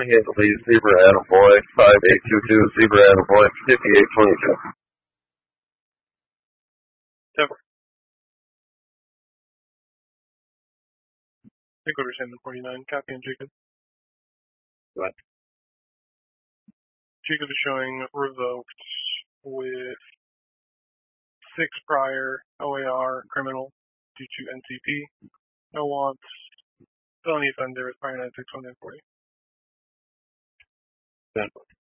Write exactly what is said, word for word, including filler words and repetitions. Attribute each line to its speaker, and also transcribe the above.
Speaker 1: Handle these, Zebra Attaboy, five eight two two, Zebra Attaboy, fifty-eight twenty-two.
Speaker 2: Yep. Take over Shannon forty-nine, copy and Jacob.
Speaker 1: What?
Speaker 2: Jacob is showing revoked with six prior, O A R, criminal, due to N C P, no wants, felony offender with prior nine six one nine forty.
Speaker 1: Ten.